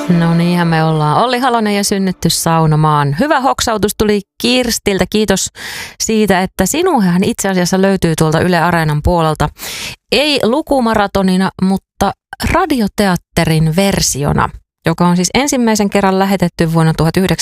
No niinhän me ollaan. Olli Halonen ja Synnytty saunomaan. Hyvä hoksautus tuli Kirstiltä. Kiitos siitä, että sinuhan itse asiassa löytyy tuolta Yle Areenan puolelta. Ei lukumaratonina, mutta radioteatterin versiona, joka on siis ensimmäisen kerran lähetetty vuonna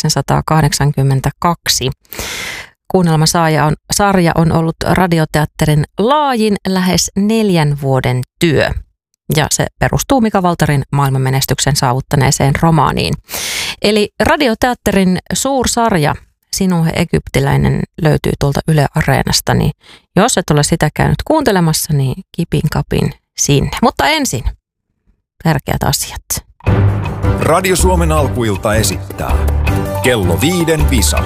1982. Kuunnelmasarja on ollut radioteatterin laajin lähes 4 vuoden työ. Ja se perustuu Mika Waltarin maailmanmenestyksen saavuttaneeseen romaaniin. Eli radioteatterin suursarja Sinuhe Egyptiläinen löytyy tuolta Yle Areenasta, niin jos et ole sitä käynyt kuuntelemassa, niin kipin kapin sinne. Mutta ensin tärkeät asiat. Radio Suomen alkuilta esittää Kello 5 visa.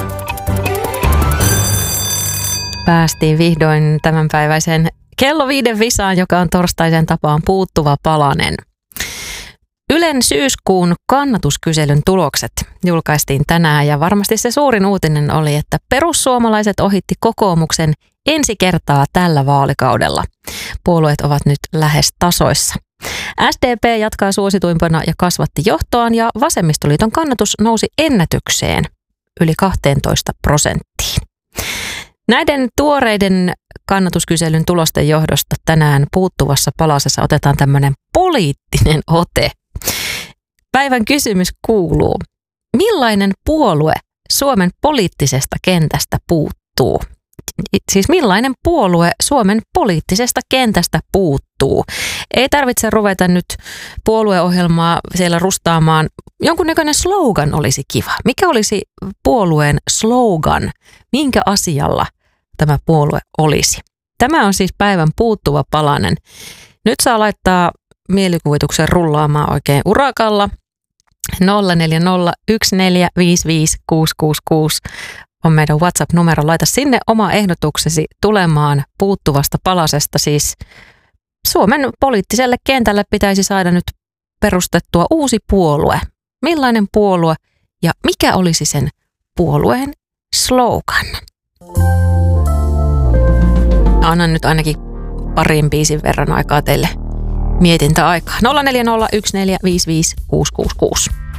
Päästiin vihdoin tämänpäiväiseen Kello 5 visaan, joka on torstaisen tapaan puuttuva palanen. Ylen syyskuun kannatuskyselyn tulokset julkaistiin tänään ja varmasti se suurin uutinen oli, että perussuomalaiset ohitti kokoomuksen ensi kertaa tällä vaalikaudella. Puolueet ovat nyt lähes tasoissa. SDP jatkaa suosituimpana ja kasvatti johtoaan ja Vasemmistoliiton kannatus nousi ennätykseen yli 12%. Näiden tuoreiden kannatuskyselyn tulosten johdosta tänään puuttuvassa palasessa otetaan tämmöinen poliittinen ote. Päivän kysymys kuuluu, millainen puolue Suomen poliittisesta kentästä puuttuu? Siis millainen puolue Suomen poliittisesta kentästä puuttuu? Ei tarvitse ruveta nyt puolueohjelmaa siellä rustaamaan. Jonkunnäköinen slogan olisi kiva. Mikä olisi puolueen slogan? Minkä asialla tämä puolue olisi? Tämä on siis päivän puuttuva palanen. Nyt saa laittaa mielikuvituksen rullaamaan oikein urakalla. 0401455666 on meidän WhatsApp-numero. Laita sinne oma ehdotuksesi tulemaan puuttuvasta palasesta. Siis Suomen poliittiselle kentälle pitäisi saada nyt perustettua uusi puolue. Millainen puolue ja mikä olisi sen puolueen slogan? Annan nyt ainakin parin biisin verran aikaa teille mietintäaikaa. 0401455666.